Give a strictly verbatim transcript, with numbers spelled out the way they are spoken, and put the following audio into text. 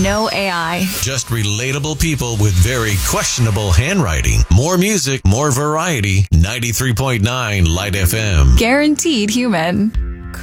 no A I. Just relatable people with very questionable handwriting. More music, more variety. ninety-three point nine Light F M. Guaranteed human.